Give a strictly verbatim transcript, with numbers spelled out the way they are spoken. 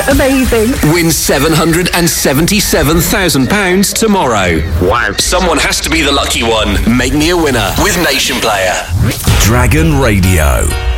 Amazing. Win seven hundred seventy-seven thousand pounds tomorrow. Wow. Someone has to be the lucky one. Make me a winner with Nation Player. Dragon Radio.